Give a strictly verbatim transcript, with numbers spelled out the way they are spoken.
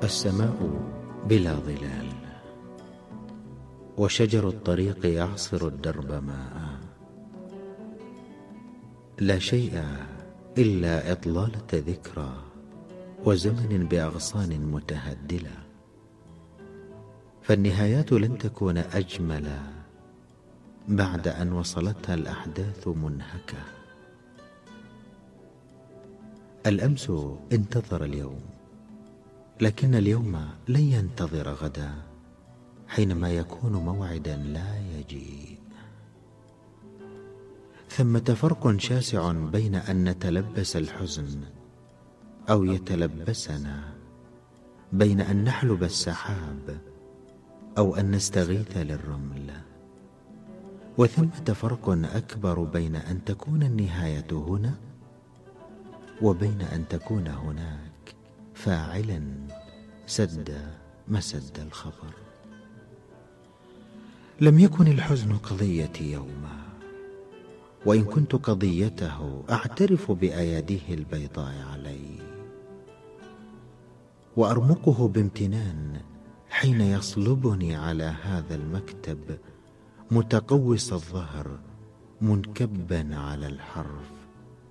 السماء بلا ظلال، وشجر الطريق يعصر الدرب ماء. لا شيء إلا إطلالة ذكرى وزمن بأغصان متهدلة، فالنهايات لن تكون أجمل بعد أن وصلتها الأحداث منهكة. الأمس انتظر اليوم، لكن اليوم لن ينتظر غدا، حينما يكون موعدا لا يجيء. ثمة فرق شاسع بين أن نتلبس الحزن أو يتلبسنا، بين أن نحلب السحاب أو أن نستغيث للرمل. وثمة فرق أكبر بين أن تكون النهاية هنا وبين أن تكون هناك، فاعلا سد مسد الخبر. لم يكن الحزن قضيتي يوما، وإن كنت قضيته أعترف بأياديه البيضاء علي، وأرمقه بامتنان حين يصلبني على هذا المكتب متقوس الظهر منكبا على الحرف.